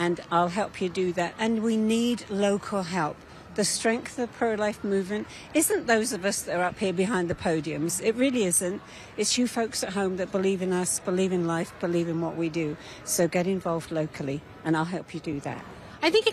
and I'll help you do that. And we need local help. The strength of the pro-life movement isn't those of us that are up here behind the podiums. It really isn't. It's you folks at home that believe in us, believe in life, believe in what we do. So get involved locally, and I'll help you do that. I think